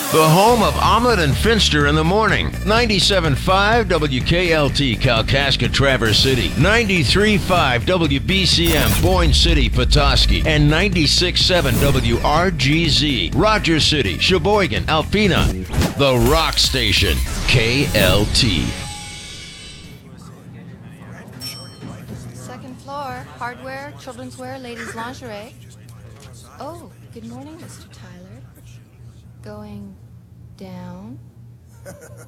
The home of Omelet and Finster in the morning. 97.5 WKLT Kalkaska Traverse City. 93.5 WBCM Boyne City Petoskey. And 96.7 WRGZ Rogers City, Sheboygan, Alpena. The Rock Station. KLT. Second floor. Hardware, children's wear, ladies' lingerie. Oh, good morning, Mr. Tyler. Going down.